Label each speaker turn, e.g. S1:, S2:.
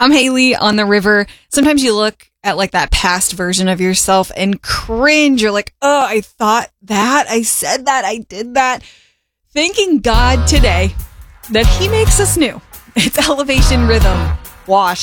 S1: I'm Haley on the river. Sometimes you look at like that past version of yourself and cringe. You're like, oh, I thought that, I said that, I did that. Thanking God today that he makes us new. It's Elevation Rhythm. Wash.